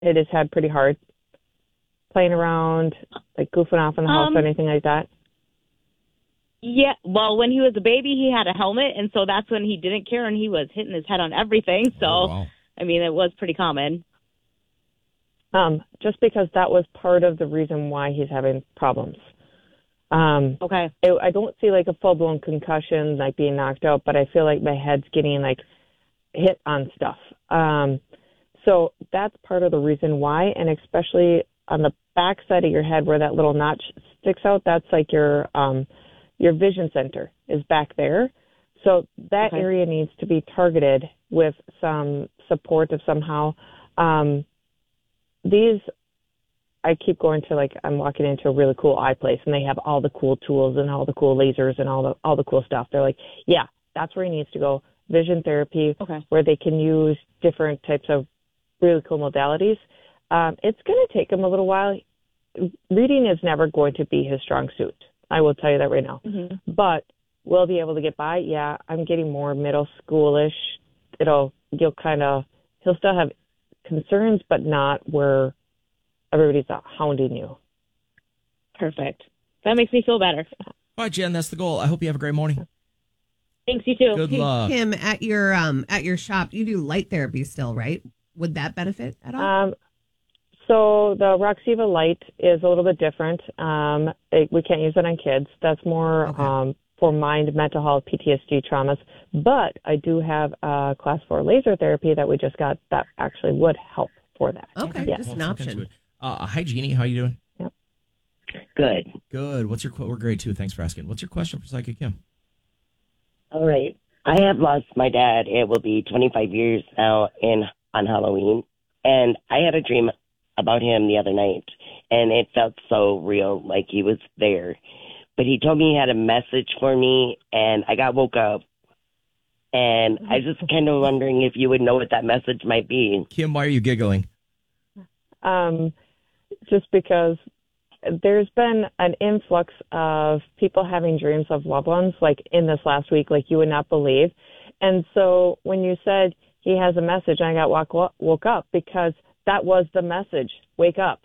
hit his head pretty hard? Playing around, like goofing off in the house or anything like that? Yeah, well, when he was a baby, he had a helmet, and so that's when he didn't care, and he was hitting his head on everything. So, wow. I mean, it was pretty common. Just because that was part of the reason why he's having problems. Okay. I don't see like a full-blown concussion, like being knocked out, but I feel like my head's getting like hit on stuff. So that's part of the reason why, and especially on the back side of your head where that little notch sticks out, that's like your vision center is back there. So that area needs to be targeted with some support of somehow. I keep going to like, I'm walking into a really cool eye place and they have all the cool tools and all the cool lasers and all the cool stuff. They're like, yeah, that's where he needs to go. Vision therapy, where they can use different types of really cool modalities. It's going to take him a little while. Reading is never going to be his strong suit. I will tell you that right now. Mm-hmm. But we'll be able to get by. Yeah, I'm getting more middle schoolish. He'll still have concerns, but not where everybody's hounding you. Perfect. That makes me feel better. All right, Jen, that's the goal. I hope you have a great morning. Thanks, you too. Good luck. Kim, at your shop, you do light therapy still, right? Would that benefit at all? So the Roxiva Light is a little bit different. We can't use it on kids. That's more for mind, mental health, PTSD traumas. But I do have class 4 laser therapy that we just got that actually would help for that. Okay, yeah. just an option. Hi, Jeannie. How you doing? Yep. Good. What's your we're great too. Thanks for asking. What's your question for Psychic Kim? All right. I have lost my dad. It will be 25 years now on Halloween. And I had a dream about him the other night, and it felt so real, like he was there. But he told me he had a message for me, and I woke up. And I was just kind of wondering if you would know what that message might be. Kim, why are you giggling? Just because there's been an influx of people having dreams of loved ones, like in this last week, like you would not believe. And so when you said he has a message, I got woke up because that was the message. Wake up.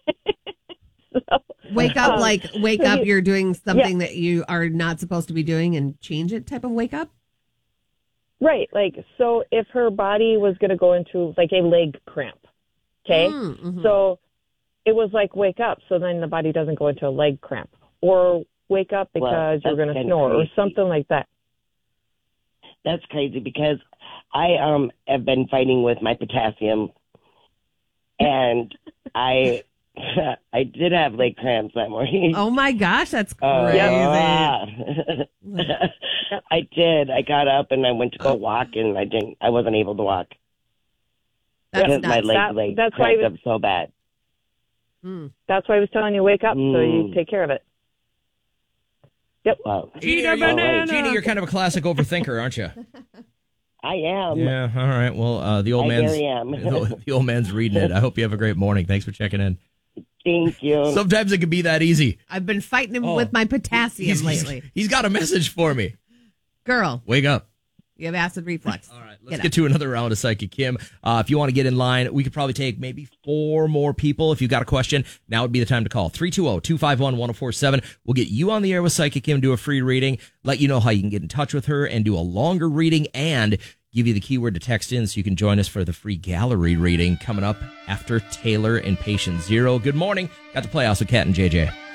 Wake up, you're doing something that you are not supposed to be doing and change it type of wake up? Right. Like, so if her body was going to go into like a leg cramp, okay? Mm-hmm. So it was like wake up, so then the body doesn't go into a leg cramp. Or wake up because you're going to snore or something like that. That's crazy because I have been fighting with my potassium, and I did have leg cramps that morning. Oh my gosh, that's crazy. I did. I got up and I went to go walk, and I wasn't able to walk. Because my leg cramped up so bad. That's why I was telling you wake up so you take care of it. Yep. Wow. Jeannie, you're kind of a classic overthinker, aren't you? I am. Yeah. All right. Well, the old man's reading it. I hope you have a great morning. Thanks for checking in. Thank you. Sometimes it can be that easy. I've been fighting him with my potassium lately. He's got a message for me. Girl, wake up. You have acid reflux. All right, let's get to another round of Psychic Kim. If you want to get in line, we could probably take maybe 4 more people. If you've got a question, now would be the time to call. 320-251-1047. We'll get you on the air with Psychic Kim, do a free reading, let you know how you can get in touch with her and do a longer reading, and give you the keyword to text in so you can join us for the free gallery reading coming up after Taylor and Patient Zero. Good morning. Got the Playhouse with Kat and JJ.